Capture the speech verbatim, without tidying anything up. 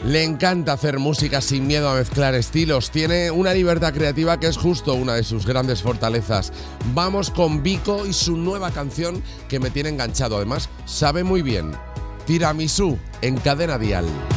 Le encanta hacer música sin miedo a mezclar estilos. Tiene una libertad creativa que es justo una de sus grandes fortalezas. Vamos con Vico y su nueva canción que me tiene enganchado. Además, sabe muy bien. Tiramisú en Cadena Dial.